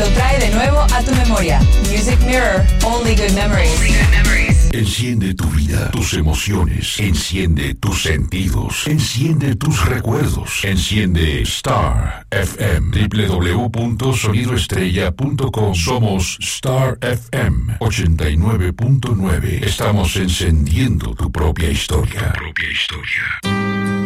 lo trae de nuevo a tu memoria. Music Mirror, Only Good Memories. Enciende tu vida, tus emociones, enciende tus sentidos, enciende tus recuerdos, enciende Star FM, www.sonidoestrella.com. Somos Star FM 89.9. Estamos encendiendo tu propia historia.